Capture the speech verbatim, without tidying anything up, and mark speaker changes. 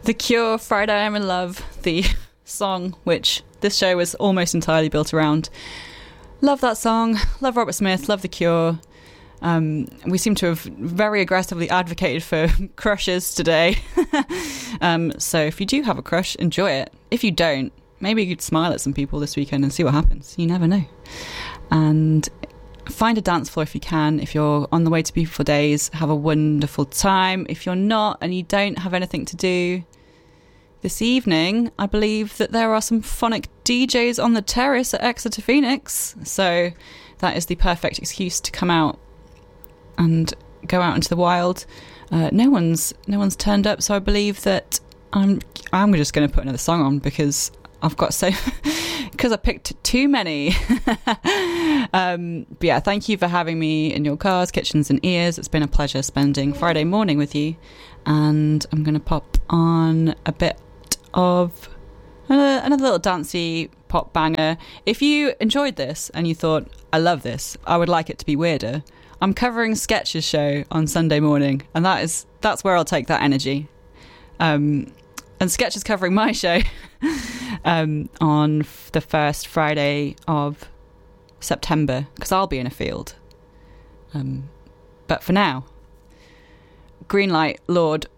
Speaker 1: The Cure, Friday I'm in Love, the song which this show was almost entirely built around. Love that song, love Robert Smith, love The Cure. Um, we seem to have very aggressively advocated for crushes today. um, so if you do have a crush, enjoy it. If you don't, maybe you'd smile at some people this weekend and see what happens. You never know. And find a dance floor if you can. If you're on the way to Beautiful Days, have a wonderful time. If you're not and you don't have anything to do this evening, I believe that there are some phonic D Js on the terrace at Exeter Phoenix. So that is the perfect excuse to come out and go out into the wild. Uh, no one's no one's turned up, so I believe that I'm I'm just going to put another song on because I've got so because I picked too many. um, but yeah, thank you for having me in your cars, kitchens, and ears. It's been a pleasure spending Friday morning with you, and I'm going to pop on a bit of another, another little dancey pop banger. If you enjoyed this and you thought I love this, I would like it to be weirder, I'm covering Sketch's show on Sunday morning, and that is that's where I'll take that energy. Um, and Sketch is covering my show um, on f- the first Friday of September, because I'll be in a field. Um, but for now, Greenlight, Lord,